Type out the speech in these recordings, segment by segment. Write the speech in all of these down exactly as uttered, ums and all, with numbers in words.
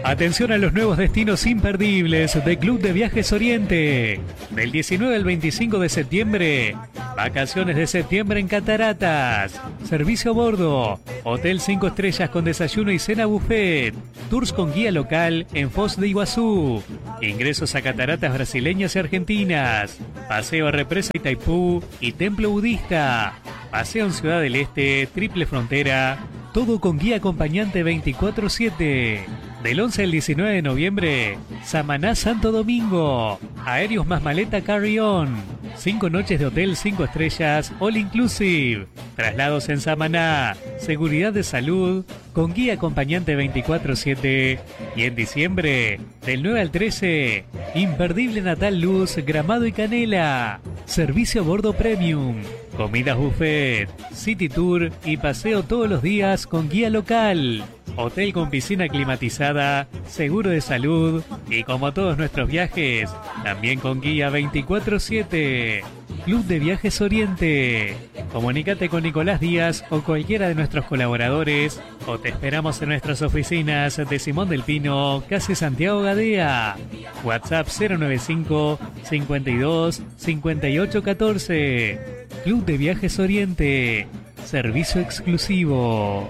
Atención a los nuevos destinos imperdibles de Club de Viajes Oriente. Del diecinueve al veinticinco de septiembre, vacaciones de septiembre en Cataratas. Servicio a bordo, hotel cinco estrellas con desayuno y cena buffet. Tours con guía local en Foz de Iguazú. Ingresos a cataratas brasileñas y argentinas. Paseo a represa Itaipú y templo budista. Paseo en Ciudad del Este, triple frontera. Todo con guía acompañante veinticuatro siete. Del once al diecinueve de noviembre, Samaná Santo Domingo. Aéreos más maleta carry-on. Cinco noches de hotel cinco estrellas, all inclusive. Traslados en Samaná. Seguridad de salud, con guía acompañante veinticuatro siete. Y en diciembre, del nueve al trece, imperdible Natal Luz, Gramado y Canela. Servicio a bordo premium. Comidas buffet, city tour y paseo todos los días con guía local. Hotel con piscina climatizada, seguro de salud y como todos nuestros viajes, también con guía veinticuatro siete. Club de Viajes Oriente. Comunícate con Nicolás Díaz o cualquiera de nuestros colaboradores o te esperamos en nuestras oficinas de Simón del Pino, casi Santiago Gadea. WhatsApp cero noventa y cinco, cincuenta y dos, cincuenta y ocho catorce. Club de Viajes Oriente. Servicio exclusivo.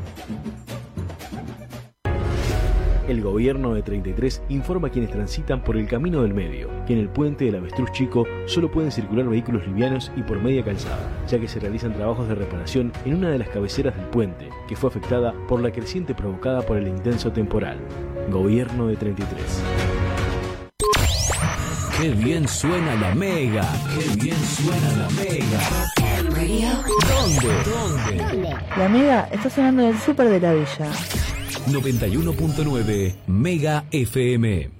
El gobierno de treinta y tres informa a quienes transitan por el Camino del Medio que en el puente del Avestruz Chico solo pueden circular vehículos livianos y por media calzada, ya que se realizan trabajos de reparación en una de las cabeceras del puente, que fue afectada por la creciente provocada por el intenso temporal. Gobierno de treinta y tres. ¡Qué bien suena la Mega! ¡Qué bien suena la Mega! ¿Dónde? ¿Dónde? La Mega está sonando en el súper de la villa. noventa y uno punto nueve Mega F M.